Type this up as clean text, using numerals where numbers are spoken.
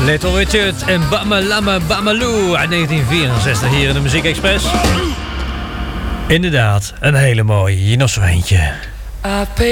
Little Richard en Bama Lama Bamaloo uit 1964 hier in de Muziek Express. Inderdaad, een hele mooie. Hier nog zo eentje.